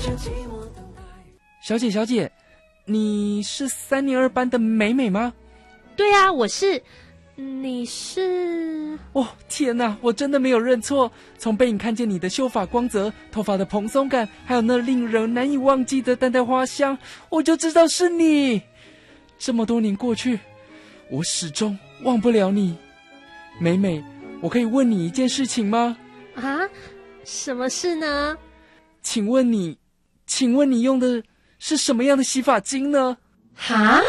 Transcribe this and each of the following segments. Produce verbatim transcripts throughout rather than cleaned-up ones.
小姐小姐，你是三年二班的美美吗？ 对啊，我是。你是？ 哦，天哪，我真的没有认错。从背影看见你的秀发光泽，头发的蓬松感，还有那令人难以忘记的淡淡花香，我就知道是你。这么多年过去，我始终忘不了你。美美，我可以问你一件事情吗？ 啊？什么事呢？ 请问你，请问你用的是什么样的洗发精呢？ 哈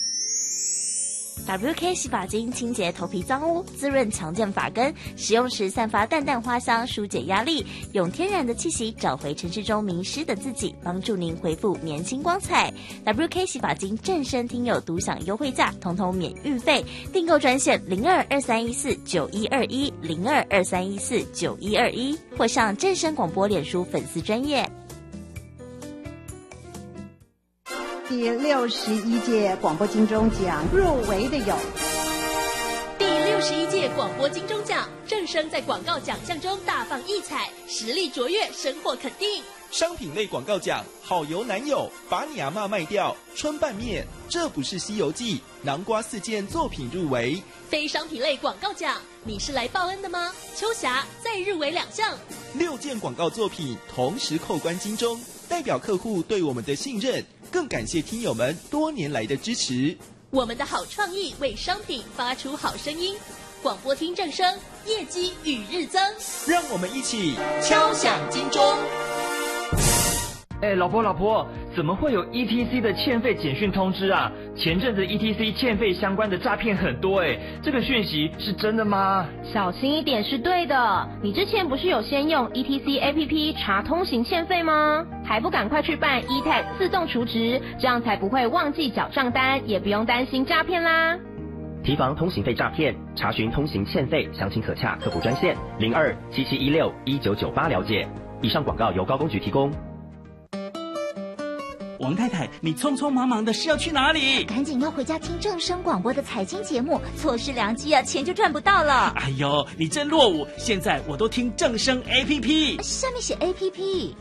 ？W K 洗发精清洁头皮脏污，滋润强健发根，使用时散发淡淡花香，疏解压力，用天然的气息找回城市中迷失的自己，帮助您恢复年轻光彩。W K 洗发精正声听友独享优惠价，统统免运费，订购专线零二二三一四九一二一零二二三一四九一二一，或上正声广播脸书粉丝专页。 第六十一届广播金钟奖入围的有第六十一届广播金钟奖，正声在广告奖项中大放异彩，实力卓越，深获肯定。 商品类广告奖，好油男友，把你阿嬷卖掉，春拌面，这不是西游记，南瓜四件作品入围。 非商品类广告奖，你是来报恩的吗？秋霞再入围两项， 六件广告作品同时扣关金钟，代表客户对我们的信任，更感谢听友们多年来的支持。 我们的好创意为商品发出好声音，广播听正声，业绩与日增。 让我们一起敲响金钟。 哎，老婆老婆，怎么会有 E T C 的欠费简讯通知啊？前阵子 E T C 欠费相关的诈骗很多哎，这个讯息是真的吗？ 小心一点是对的。你之前不是有先用 E T C A P P 查通行欠费吗？还不赶快去办 E T A G 自动储值，这样才不会忘记缴账单，也不用担心诈骗啦。 提防通行费诈骗，查询通行欠费，详情可洽客服专线零二七七一六一九九八了解。以上广告由高公局提供。 王太太，你匆匆忙忙的是要去哪里？ 赶紧要回家听正声广播的财经节目，错失良机啊，钱就赚不到了。 哎呦，你真落伍！现在我都听正声 A P P， 下面写 A P P。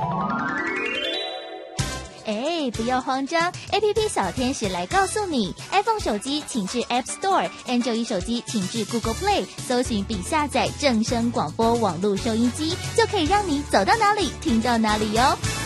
哎，不要慌张 ，A P P 小天使来告诉你 ，iPhone 手机请至 App Store，Android 手机请至 Google Play， 搜寻并下载正声广播网络收音机，就可以让你走到哪里听到哪里哟。